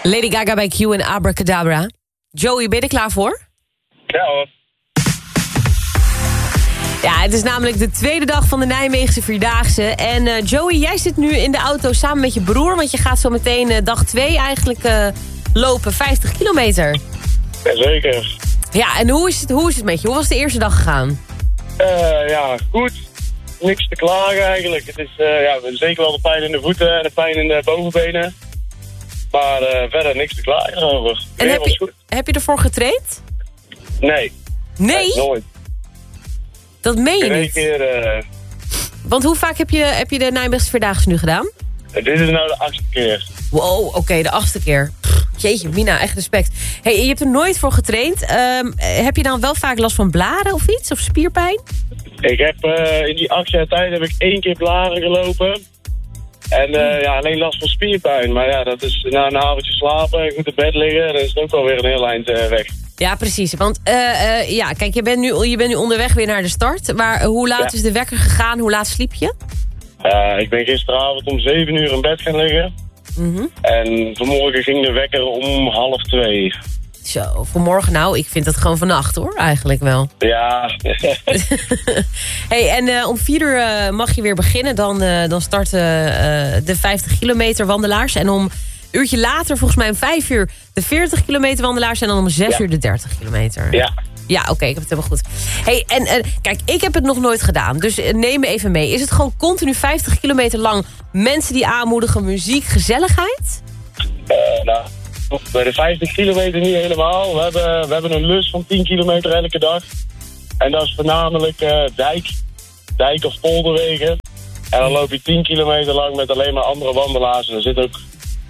Lady Gaga bij Q en Abracadabra. Joey, ben je er klaar voor? Ja hoor. Ja, het is namelijk de tweede dag van de Nijmeegse Vierdaagse. En Joey, jij zit nu in de auto samen met je broer... want je gaat zo meteen dag 2 eigenlijk lopen, 50 kilometer. Jazeker. Ja, en hoe is het met je? Hoe was de eerste dag gegaan? Ja, goed. Niks te klagen eigenlijk. Het is zeker wel de pijn in de voeten en de pijn in de bovenbenen. Maar verder niks te klagen over. En heb je ervoor getraind? Nee. Nee? Nooit. Dat meen je niet? Keer, Want hoe vaak heb je de Nijmeegse Vierdaagse nu gedaan? Dit is nou de 8e keer. Wow, oké, de 8e keer. Jeetje, Mina, echt respect. Hey, je hebt er nooit voor getraind. Heb je dan wel vaak last van blaren of iets? Of spierpijn? Ik heb in die 8 jaar tijd heb ik 1 keer blaren gelopen. En alleen last van spierpijn. Maar ja, dat is na een avondje slapen en goed in bed liggen. Dan is het ook wel weer een heel eind weg. Ja, precies. Want kijk, je bent nu onderweg weer naar de start. Maar hoe laat is de wekker gegaan? Hoe laat sliep je? Ik ben gisteravond om 7 uur in bed gaan liggen. En vanmorgen ging de wekker om 1:30. Zo, vanmorgen nou, ik vind dat gewoon vannacht hoor, eigenlijk wel. Ja. Hey, en om 4 uur mag je weer beginnen. Dan starten de 50 kilometer wandelaars. En om een uurtje later, volgens mij om 5 uur, de 40 kilometer wandelaars. En dan om 6 uur de 30 kilometer. Ja. Ja, oké, ik heb het helemaal goed. Hey, en kijk, ik heb het nog nooit gedaan. Dus neem me even mee. Is het gewoon continu 50 kilometer lang mensen die aanmoedigen, muziek, gezelligheid? Bij de 50 kilometer niet helemaal. We hebben een lus van 10 kilometer elke dag. En dat is voornamelijk dijk- of polderwegen. En dan loop je 10 kilometer lang met alleen maar andere wandelaars. En er zit ook,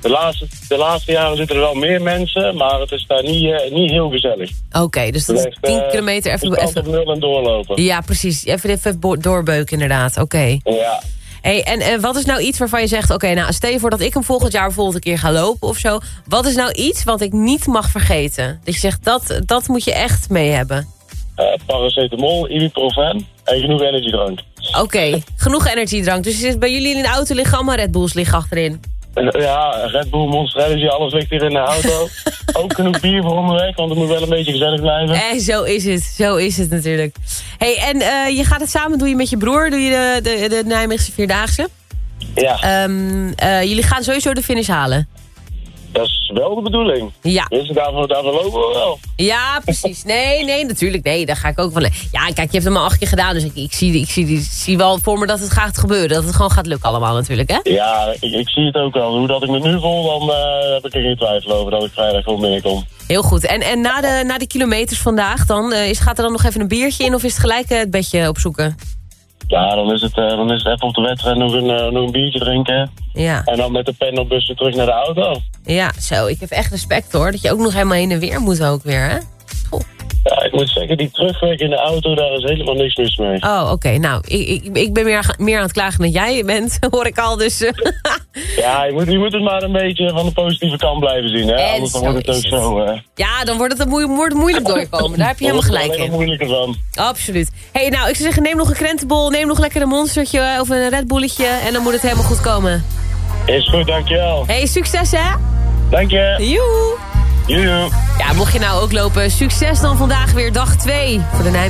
de laatste jaren zitten er wel meer mensen, maar het is daar niet heel gezellig. Oké, dus dat is 10 kilometer even op nul en doorlopen. Ja, precies. Even doorbeuken inderdaad. Oké. Ja. Hey, en wat is nou iets waarvan je zegt... Oké, nou, stel je voor dat ik hem volgend jaar bijvoorbeeld een keer ga lopen of zo. Wat is nou iets wat ik niet mag vergeten? Dat je zegt, dat moet je echt mee hebben. Paracetamol, ibuprofen en genoeg energiedrank. Oké, genoeg energiedrank. Dus bij jullie in de auto liggen allemaal Red Bulls liggen achterin. Ja, Red Bull, Monster Energy, alles ligt hier in de auto. Ook genoeg bier voor onderweg, want het moet wel een beetje gezellig blijven. Zo is het natuurlijk. Hey, en je gaat het samen, doe je met je broer, doe je de Nijmeegse Vierdaagse? Ja. Jullie gaan sowieso de finish halen. Dat is wel de bedoeling. Ja. Dus daarvoor lopen we wel. Ja, precies. Nee, natuurlijk. Nee, daar ga ik ook van. Ja, kijk, je hebt hem al 8 keer gedaan. Dus ik zie wel voor me dat het gaat gebeuren. Dat het gewoon gaat lukken allemaal natuurlijk, hè? Ja, ik zie het ook wel. Hoe dat ik me nu voel, dan heb ik er geen twijfel over dat ik vrijdag gewoon binnenkom. Heel goed. En na de kilometers vandaag dan, gaat er dan nog even een biertje in of is het gelijk het bedje opzoeken? Ja, dan is het even op de wedstrijd nog een biertje drinken. Ja. En dan met de pendelbus weer terug naar de auto. Ja, zo. Ik heb echt respect hoor. Dat je ook nog helemaal heen en weer moet ook weer, hè? Goh. Ja, ik moet zeggen, die terugweg in de auto, daar is helemaal niks mis mee. Oh, oké. Nou, ik ben meer aan het klagen dan jij bent, hoor ik al. Dus. Ja, je moet het maar een beetje van de positieve kant blijven zien, hè? En anders dan wordt het ook zo. Ja, dan wordt het moeilijk doorkomen. Daar heb je helemaal gelijk in. Daar wordt het moeilijker van. Absoluut. Hey, nou, ik zou zeggen, neem nog een krentenbol, neem nog lekker een monstertje of een Red Bulletje en dan moet het helemaal goed komen. Is goed, dankjewel. Hey, succes hè? Dank je. Joe. Joe. Ja, mocht je nou ook lopen, succes dan vandaag weer dag 2 voor de Nijmegen.